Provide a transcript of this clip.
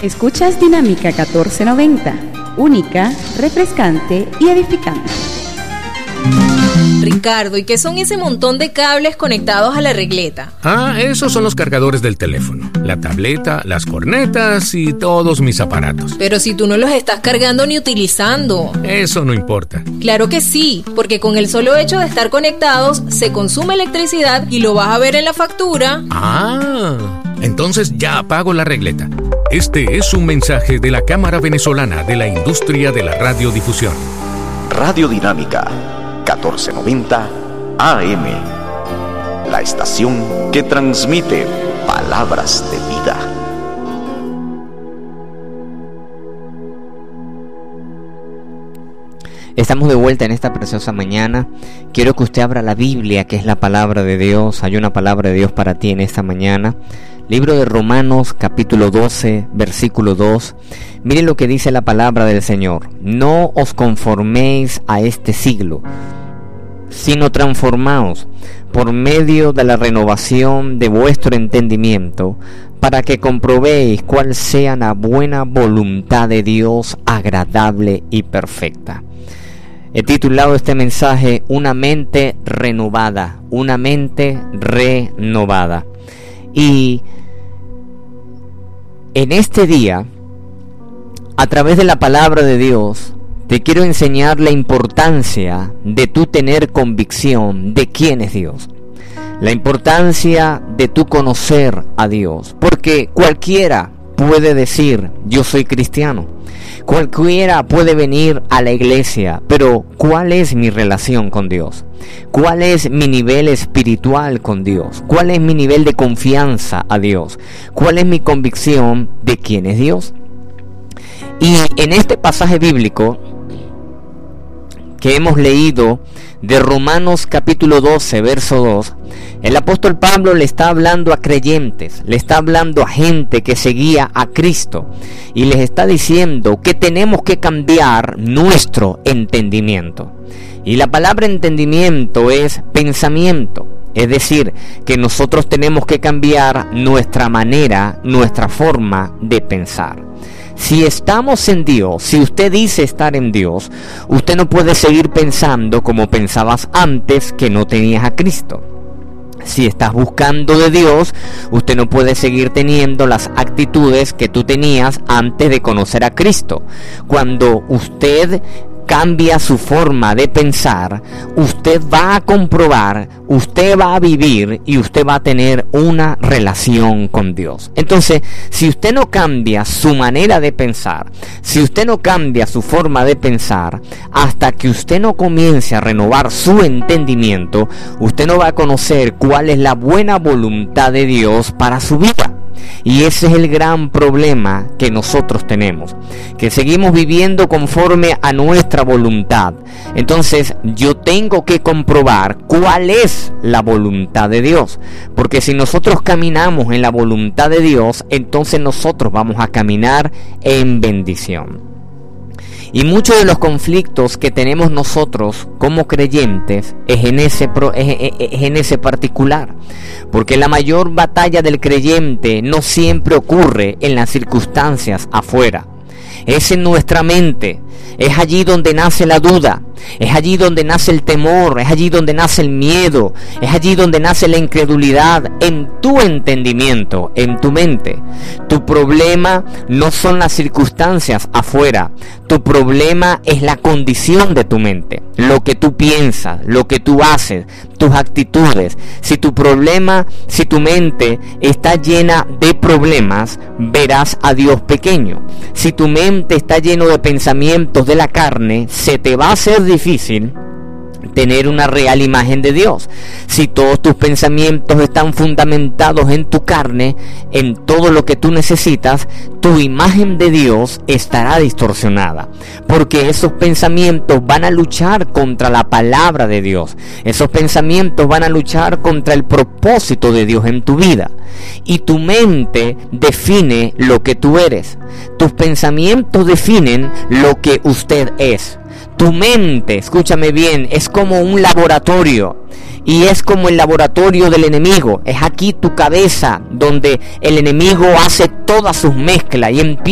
Escuchas Dinámica 1490, única, refrescante y edificante. Ricardo, ¿y qué son ese montón de cables conectados a la regleta? Esos son los cargadores del teléfono, la tableta, las cornetas y todos mis aparatos. Pero si tú no los estás cargando ni utilizando. Eso no importa. Claro que sí, porque con el solo hecho de estar conectados se consume electricidad y lo vas a ver en la factura. Entonces ya apago la regleta. Este es un mensaje de la Cámara Venezolana de la Industria de la Radiodifusión. Radio Dinámica 1490 AM, la estación que transmite palabras de vida. Estamos de vuelta en esta preciosa mañana. Quiero que usted abra la Biblia, que es la palabra de Dios. Hay una palabra de Dios para ti en esta mañana. Libro de Romanos, capítulo 12, versículo 2. Miren lo que dice la palabra del Señor. No os conforméis a este siglo, sino transformaos por medio de la renovación de vuestro entendimiento, para que comprobéis cuál sea la buena voluntad de Dios, agradable y perfecta. He titulado este mensaje Una mente renovada, una mente renovada. Y en este día, a través de la palabra de Dios, te quiero enseñar la importancia de tú tener convicción de quién es Dios. La importancia de tú conocer a Dios. Porque cualquiera puede decir, yo soy cristiano. Cualquiera puede venir a la iglesia, pero ¿cuál es mi relación con Dios? ¿Cuál es mi nivel espiritual con Dios? ¿Cuál es mi nivel de confianza a Dios? ¿Cuál es mi convicción de quién es Dios? Y en este pasaje bíblico que hemos leído de Romanos capítulo 12, verso 2, el apóstol Pablo le está hablando a creyentes, le está hablando a gente que seguía a Cristo y les está diciendo que tenemos que cambiar nuestro entendimiento. Y la palabra entendimiento es pensamiento, es decir, que nosotros tenemos que cambiar nuestra manera, nuestra forma de pensar. Si estamos en Dios, si usted dice estar en Dios, usted no puede seguir pensando como pensabas antes que no tenías a Cristo. Si estás buscando de Dios, usted no puede seguir teniendo las actitudes que tú tenías antes de conocer a Cristo. Cuando usted cambia su forma de pensar, usted va a comprobar, usted va a vivir y usted va a tener una relación con Dios. Entonces, si usted no cambia su manera de pensar, si usted no cambia su forma de pensar, hasta que usted no comience a renovar su entendimiento, usted no va a conocer cuál es la buena voluntad de Dios para su vida. Y ese es el gran problema que nosotros tenemos, que seguimos viviendo conforme a nuestra voluntad. Entonces yo tengo que comprobar cuál es la voluntad de Dios, porque si nosotros caminamos en la voluntad de Dios, entonces nosotros vamos a caminar en bendición. Y muchos de los conflictos que tenemos nosotros como creyentes es en ese particular. Porque la mayor batalla del creyente no siempre ocurre en las circunstancias afuera. Es en nuestra mente. Es allí donde nace la duda. Es allí donde nace el temor. Es allí donde nace el miedo. Es allí donde nace la incredulidad. En tu entendimiento, en tu mente. Tu problema no son las circunstancias afuera. Tu problema es la condición de tu mente. Lo que tú piensas, lo que tú haces, tus actitudes. Si tu mente está llena de problemas, verás a Dios pequeño. Si tu mente está lleno de pensamientos de la carne, se te va a hacer difícil tener una real imagen de Dios. Si todos tus pensamientos están fundamentados en tu carne, en todo lo que tú necesitas, tu imagen de Dios estará distorsionada, porque esos pensamientos van a luchar contra la palabra de Dios. Esos pensamientos van a luchar contra el propósito de Dios en tu vida. Y tu mente define lo que tú eres. Tus pensamientos definen lo que usted es. Tu mente, escúchame bien, es como un laboratorio. Y es como el laboratorio del enemigo. Es aquí tu cabeza donde el enemigo hace todas sus mezclas y empieza